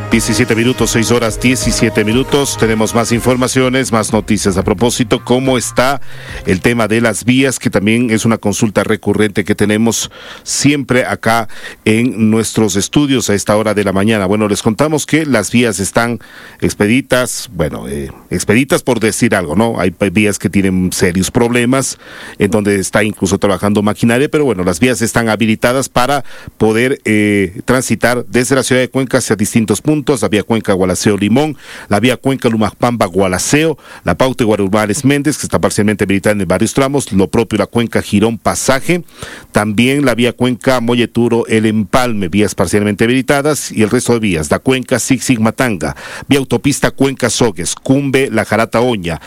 17 minutos, 6 horas 17 minutos. Tenemos más informaciones, más noticias a propósito. ¿Cómo está el tema de las vías? Que también es una consulta recurrente que tenemos siempre acá en nuestros estudios a esta hora de la mañana. Bueno, les contamos que las vías están expeditas, expeditas por decir algo, ¿no? Hay vías que tienen serios problemas, en donde está incluso trabajando maquinaria, pero bueno, las vías están habilitadas para poder transitar desde la ciudad de Cuenca hacia distintos puntos. La vía Cuenca Gualaceo-Limón, la vía Cuenca Lumacpamba-Gualaceo, la Paute Guarumales-Méndez, que está parcialmente habilitada en varios tramos, lo propio la Cuenca Girón-Pasaje, también la vía Cuenca Molleturo-El Empalme, vías parcialmente habilitadas, y el resto de vías, la Cuenca Sig-Sig-Matanga, vía autopista Cuenca-Sogues, Cumbe-La Jarata-Oña,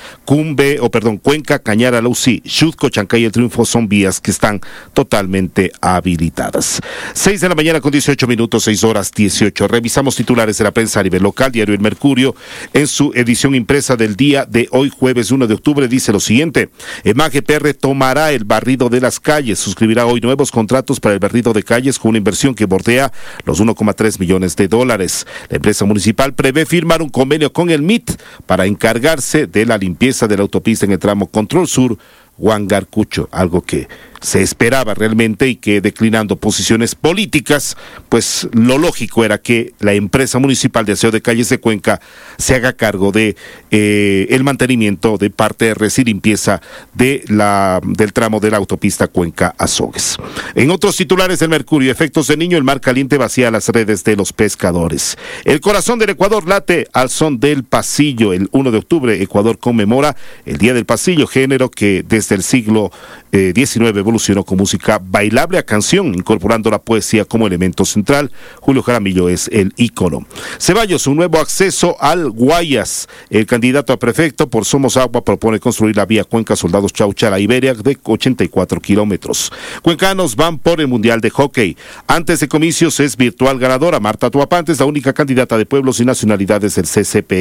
Cuenca Cañara-Lausí, Xutco, Chancay y El Triunfo son vías que están totalmente habilitadas. 6 de la mañana con 18 minutos, 6 horas 18. Revisamos titulares de la prensa a nivel local. Diario El Mercurio, en su edición impresa del día de hoy, jueves 1 de octubre, dice lo siguiente: EMAGP retomará el barrido de las calles, suscribirá hoy nuevos contratos para el barrido de calles con una inversión que bordea los 1,3 millones de dólares. La empresa municipal prevé firmar un convenio con el MIT para encargarse de la limpieza de la autopista en el tramo Control Sur Huangarcucho, algo que se esperaba realmente y que, declinando posiciones políticas, pues lo lógico era que la empresa municipal de aseo de calles de Cuenca se haga cargo de el mantenimiento de parterres y limpieza del tramo de la autopista Cuenca-Azogues. En otros titulares del Mercurio, efectos de niño, el mar caliente vacía las redes de los pescadores. El corazón del Ecuador late al son del pasillo. El 1 de octubre, Ecuador conmemora el Día del Pasillo, género que desde el siglo XIX evolucionó con música bailable a canción, incorporando la poesía como elemento central. Julio Jaramillo es el ícono. Ceballos, un nuevo acceso al Guayas. El candidato a prefecto por Somos Agua propone construir la vía Cuenca Soldados Chauchala Iberia de 84 kilómetros. Cuencanos van por el Mundial de Hockey. Antes de comicios es virtual ganadora. Marta Tuapante es la única candidata de pueblos y nacionalidades del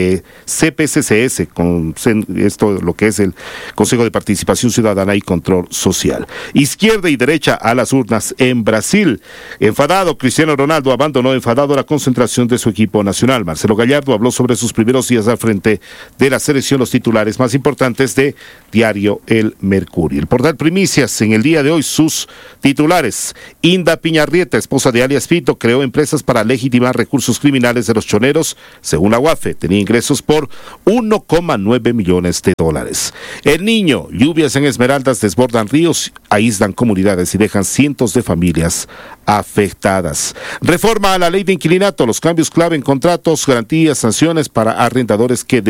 CPCCS, con esto lo que es el Consejo de Participación Ciudadana y Control Social. Izquierda y derecha a las urnas en Brasil. Enfadado, Cristiano Ronaldo abandonó enfadado la concentración de su equipo nacional. Marcelo Gallardo habló sobre sus primeros días al frente de la selección, los titulares más importantes de Diario El Mercurio. El portal Primicias en el día de hoy, sus titulares: Inda Piñarrieta, esposa de alias Fito, creó empresas para legitimar recursos criminales de los choneros. Según la UAFE, tenía ingresos por 1,9 millones de dólares. El Niño, lluvias en Esmeraldas desbordan ríos, aíslan comunidades y dejan cientos de familias afectadas. Reforma a la ley de inquilinato, los cambios clave en contratos, garantías, sanciones para arrendadores que